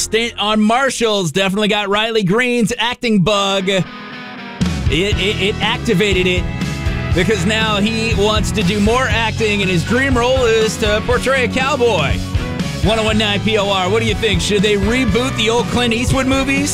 Stint on Marshall's definitely got Riley Green's acting bug. It activated it because now he wants to do more acting, and his dream role is to portray a cowboy. 101.9 POR, what do you think? Should they reboot the old Clint Eastwood movies?